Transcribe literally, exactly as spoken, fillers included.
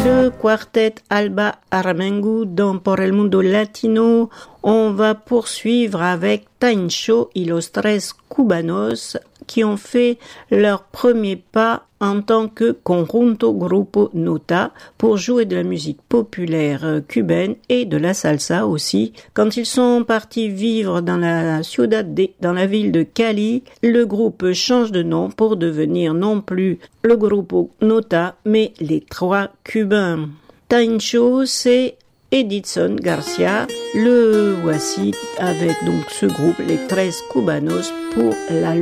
Le quartet Alba Aramengu dans Por el Mundo Latino. On va poursuivre avec Taincho y los Tres Cubanos qui ont fait leur premier pas en tant que conjunto grupo nota pour jouer de la musique populaire cubaine et de la salsa aussi. Quand ils sont partis vivre dans la ciudad de, dans la ville de Cali, le groupe change de nom pour devenir non plus le grupo nota mais les Trois Cubains. Taincho, c'est Edison Garcia. Le voici avec donc ce groupe, les Tres Cubanos, pour la